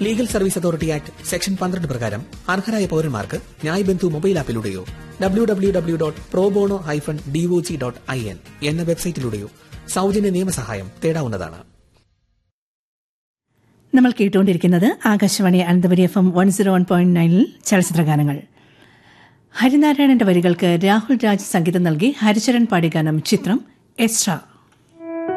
Legal service authority act section 12 പ്രകാരം അർഹരായ പൌരന്മാർക്ക് ന്യായ് ബന്ധു മൊബൈൽ ആപ്പിലൂടെയോ www.probono-doc.in എന്ന വെബ്സൈറ്റിലൂടെയോ സൗജന്യ നിയമസഹായം തേടാവുന്നതാണ്. നമ്മൾ കേട്ടുകൊണ്ടിരിക്കുന്നത് ആകാശവാണി അനന്തപുരി FM 101.9 ചലച്ചിത്രഗാനങ്ങൾ. ഹരിനാരായണന്റെ വരികൾക്ക് രാഹുൽ രാജ് സംഗീതം നൽകി ഹരിചരൺ പാടിയ ഗാനം ചിത്രം എസ്ട്ര.